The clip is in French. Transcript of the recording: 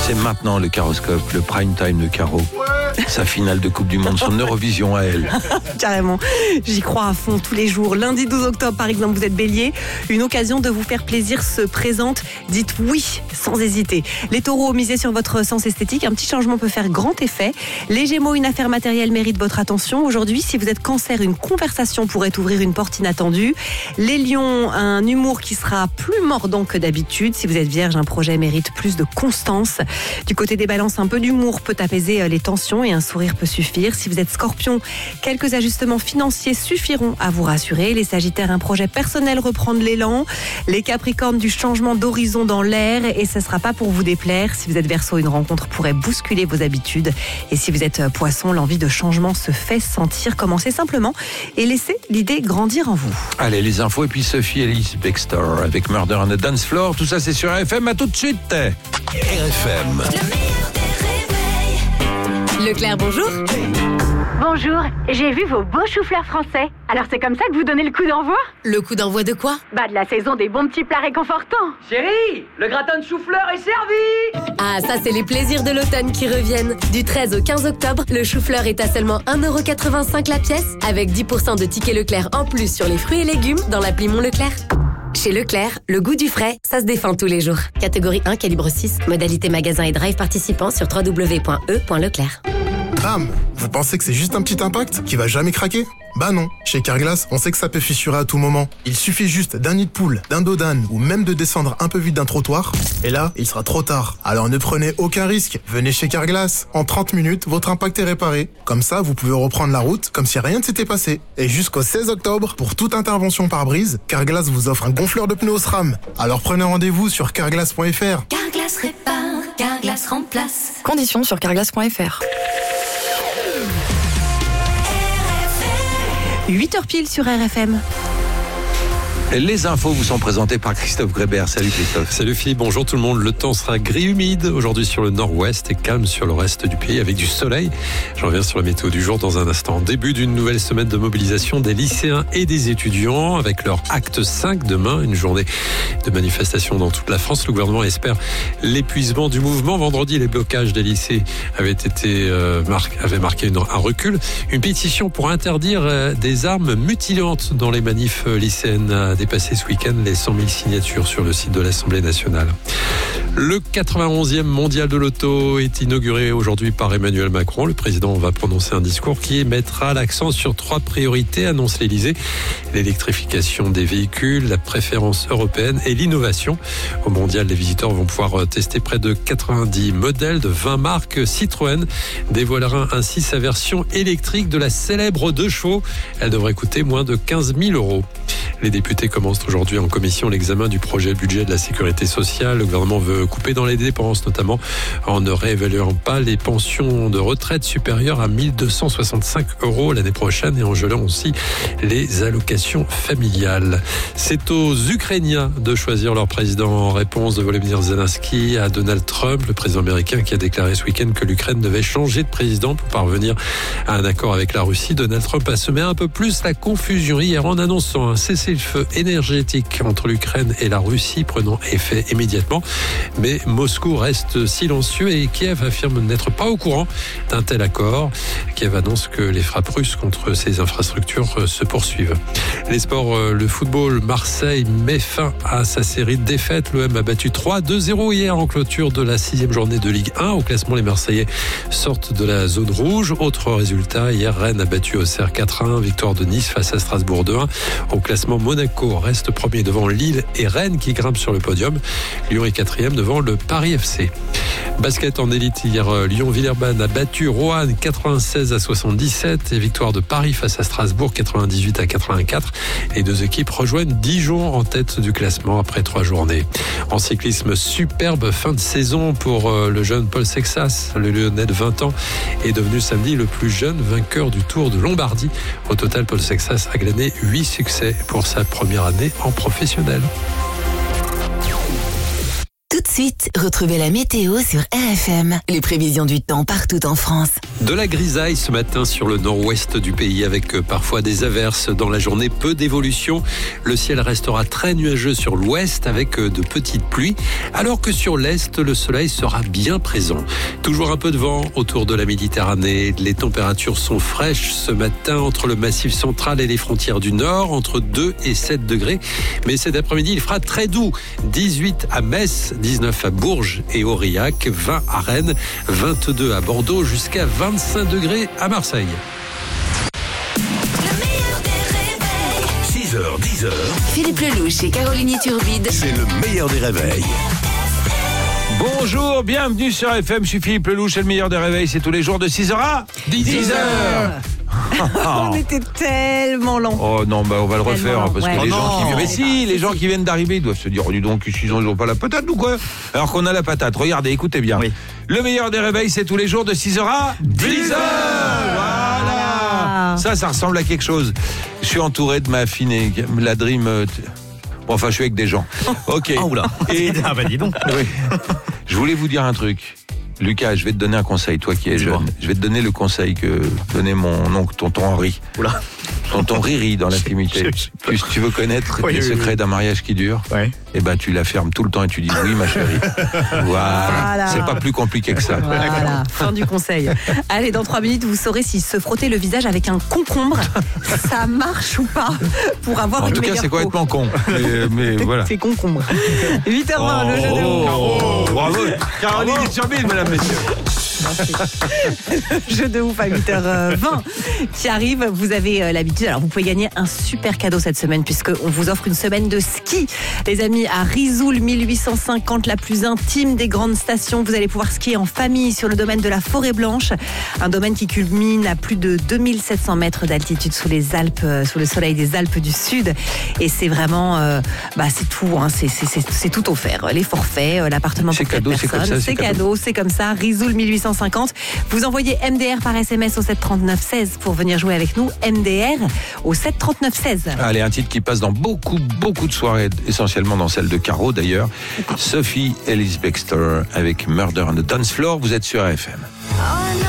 C'est maintenant le Caroscope, le prime time de Caro. Sa finale de Coupe du Monde, son Eurovision à elle. Carrément, j'y crois à fond tous les jours. Lundi 12 octobre, par exemple, vous êtes Bélier. Une occasion de vous faire plaisir se présente. Dites oui, sans hésiter. Les Taureaux, misez sur votre sens esthétique. Un petit changement peut faire grand effet. Les Gémeaux, une affaire matérielle mérite votre attention. Aujourd'hui, si vous êtes Cancer, une conversation pourrait ouvrir une porte inattendue. Les Lions, un humour qui sera plus mordant que d'habitude. Si vous êtes Vierge, un projet mérite plus de constance. Du côté des Balances, un peu d'humour peut apaiser les tensions et un sourire peut suffire. Si vous êtes Scorpion, quelques ajustements financiers suffiront à vous rassurer. Les Sagittaires, un projet personnel reprend de l'élan. Les Capricornes, du changement d'horizon dans l'air et ce ne sera pas pour vous déplaire. Si vous êtes Verseau, une rencontre pourrait bousculer vos habitudes. Et si vous êtes Poisson, l'envie de changement se fait sentir. Commencez simplement et laissez l'idée grandir en vous. Allez, les infos et puis Sophie Ellis Bextor avec Murder on the Dance Floor. Tout ça, c'est sur RFM. À tout de suite. RFM. Leclerc, bonjour. Bonjour, j'ai vu vos beaux choux-fleurs français. Alors c'est comme ça que vous donnez le coup d'envoi ? Le coup d'envoi de quoi ? De la saison des bons petits plats réconfortants. Chérie, le gratin de chou-fleur est servi. Ah, ça c'est les plaisirs de l'automne qui reviennent. Du 13 au 15 octobre, le chou-fleur est à seulement 1,85€ la pièce, avec 10% de tickets Leclerc en plus sur les fruits et légumes dans l'appli Mon Leclerc. Chez Leclerc, le goût du frais, ça se défend tous les jours. Catégorie 1, calibre 6, modalité magasin et drive participant sur www.e.leclerc. Bam! Vous pensez que c'est juste un petit impact qui va jamais craquer? Bah non, chez Carglass, on sait que ça peut fissurer à tout moment. Il suffit juste d'un nid de poule, d'un dos d'âne ou même de descendre un peu vite d'un trottoir. Et là, il sera trop tard. Alors ne prenez aucun risque. Venez chez Carglass. En 30 minutes, votre impact est réparé. Comme ça, vous pouvez reprendre la route comme si rien ne s'était passé. Et jusqu'au 16 octobre, pour toute intervention par brise, Carglass vous offre un gonfleur de pneus SRAM. Alors prenez rendez-vous sur carglass.fr. Carglass répare, Carglass remplace. Conditions sur carglass.fr. 8h pile sur RFM. Les infos vous sont présentées par Christophe Grébert. Salut Christophe. Salut Philippe, bonjour tout le monde. Le temps sera gris humide aujourd'hui sur le nord-ouest et calme sur le reste du pays avec du soleil. Je reviens sur la météo du jour dans un instant. Début d'une nouvelle semaine de mobilisation des lycéens et des étudiants avec leur acte 5 demain, une journée de manifestation dans toute la France. Le gouvernement espère l'épuisement du mouvement. Vendredi, les blocages des lycées avaient marqué un recul. Une pétition pour interdire des armes mutilantes dans les manifs lycéennes a dépassé ce week-end les 100 000 signatures sur le site de l'Assemblée nationale. Le 91e mondial de l'auto est inauguré aujourd'hui par Emmanuel Macron. Le président va prononcer un discours qui mettra l'accent sur 3 priorités, annonce l'Élysée. L'électrification des véhicules, la préférence européenne et l'innovation. Au mondial, les visiteurs vont pouvoir tester près de 90 modèles de 20 marques. Citroën dévoilera ainsi sa version électrique de la célèbre 2 chevaux. Elle devrait coûter moins de 15 000 €. Les députés commencent aujourd'hui en commission l'examen du projet budget de la sécurité sociale. Le gouvernement veut couper dans les dépenses, notamment en ne réévaluant pas les pensions de retraite supérieures à 1 265 € l'année prochaine et en gelant aussi les allocations familiales. C'est aux Ukrainiens de choisir leur président en réponse de Volodymyr Zelensky à Donald Trump, le président américain qui a déclaré ce week-end que l'Ukraine devait changer de président pour parvenir à un accord avec la Russie. Donald Trump a semé un peu plus la confusion hier en annonçant un cessez-le-feu énergétique entre l'Ukraine et la Russie prenant effet immédiatement. Mais Moscou reste silencieux et Kiev affirme n'être pas au courant d'un tel accord. Kiev annonce que les frappes russes contre ces infrastructures se poursuivent. Les sports, le football, Marseille met fin à sa série de défaites. L'OM a battu 3-2-0 hier en clôture de la 6e journée de Ligue 1. Au classement, les Marseillais sortent de la zone rouge. Autre résultat, hier, Rennes a battu Auxerre 4-1. Victoire de Nice face à Strasbourg 2-1. Au classement, Monaco reste premier devant Lille et Rennes qui grimpent sur le podium. Lyon est 4e devant le Paris FC. Basket en élite, hier, Lyon-Villeurbanne a battu Roanne 96-77 et victoire de Paris face à Strasbourg 98-84. Les 2 équipes rejoignent Dijon en tête du classement après 3 journées. En cyclisme, superbe fin de saison pour le jeune Paul Sexas. Le Lyonnais de 20 ans est devenu samedi le plus jeune vainqueur du Tour de Lombardie. Au total, Paul Sexas a glané 8 succès pour sa première année en professionnel. Toute de suite, retrouvez la météo sur RFM. Les prévisions du temps partout en France. De la grisaille ce matin sur le nord-ouest du pays avec parfois des averses dans la journée, peu d'évolution. Le ciel restera très nuageux sur l'ouest avec de petites pluies, alors que sur l'est, le soleil sera bien présent. Toujours un peu de vent autour de la Méditerranée. Les températures sont fraîches ce matin entre le massif central et les frontières du nord, entre 2 et 7 degrés. Mais cet après-midi, il fera très doux. 18 à Metz, 19 à Bourges et Aurillac, 20 à Rennes, 22 à Bordeaux, jusqu'à 25 degrés à Marseille. 6h, 10h. Philippe Lelouch et Caroline Turbide. C'est le meilleur des réveils. Bonjour, bienvenue sur FM. Je suis Philippe Lelouch et le meilleur des réveils, c'est tous les jours de 6h à 10h. On était tellement lents. Oh non, on va le refaire parce que les gens qui viennent. Mais si, les gens qui viennent d'arriver, ils doivent se dire, oh, dis donc, ils n'ont pas la patate ou quoi? Alors qu'on a la patate. Regardez, écoutez bien. Oui. Le meilleur des réveils, c'est tous les jours de 6h à 10h. Voilà. Ça ressemble à quelque chose. Je suis entouré de ma fine et la Dream. Enfin, je suis avec des gens. Ok. Oh là. Et dis donc. Oui. Je voulais vous dire un truc. Lucas, je vais te donner un conseil, toi qui es jeune. Je vais te donner le conseil que donnait mon oncle, tonton Henri. Oula. Tonton Riri dans l'intimité. Tu veux connaître les secrets d'un mariage qui dure? Eh ben, tu la fermes tout le temps et tu dis oui, ma chérie. Voilà. C'est pas plus compliqué que ça. Voilà. Fin du conseil. Allez, dans 3 minutes, vous saurez si se frotter le visage avec un concombre, ça marche ou pas pour avoir une meilleure peau. En tout cas, c'est complètement con. Mais voilà. C'est concombre. 8h20, le jeu de ouf. Bravo. Caroline est sur bille, mesdames, messieurs. Jeu de ouf à 8h20 qui arrive. Vous avez l'habitude. Alors, vous pouvez gagner un super cadeau cette semaine puisqu'on vous offre une semaine de ski. Les amis, à Risoul 1850, la plus intime des grandes stations. Vous allez pouvoir skier en famille sur le domaine de la Forêt Blanche. Un domaine qui culmine à plus de 2700 mètres d'altitude sous les Alpes, sous le soleil des Alpes du Sud. Et c'est vraiment, c'est tout. Hein, c'est tout offert. Les forfaits, l'appartement pour 4 personnes. C'est cadeau, c'est comme ça. Risoul 1850. Vous envoyez MDR par SMS au 739-16 pour venir jouer avec nous. MDR au 739-16. Allez, un titre qui passe dans beaucoup de soirées, essentiellement dans celle de Caro d'ailleurs. Sophie Ellis Bextor avec Murder on the Dance Floor. Vous êtes sur RFM.